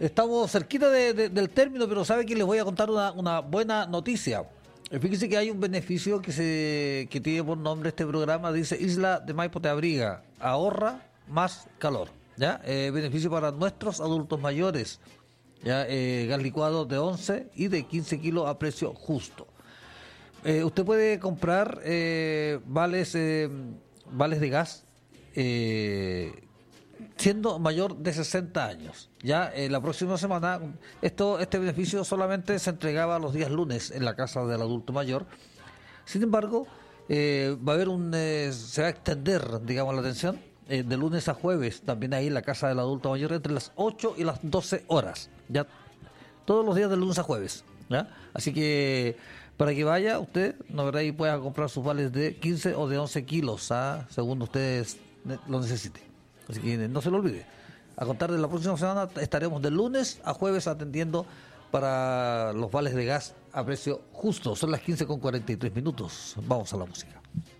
Estamos cerquita del término, pero sabe que les voy a contar una buena noticia. Fíjese que hay un beneficio que tiene por nombre este programa, dice Isla de Maipo te abriga, ahorra más calor. ¿Ya? Beneficio para nuestros adultos mayores. ¿Ya? Gas licuado de 11 y de 15 kilos a precio justo. Usted puede comprar vales de gas siendo mayor de 60 años. Ya la próxima semana este beneficio solamente se entregaba los días lunes en la casa del adulto mayor. Sin embargo, va a haber se va a extender, digamos, la atención de lunes a jueves, también ahí en la casa del adulto mayor, entre las 8 y las 12 horas. Ya todos los días de lunes a jueves. ¿Ya? Así que para que vaya usted, no verá, y pueda comprar sus vales de 15 o de 11 kilos, según ustedes lo necesite. Así que no se lo olvide. A contar de la próxima semana estaremos de lunes a jueves atendiendo para los vales de gas a precio justo. Son las 15:43. Vamos a la música.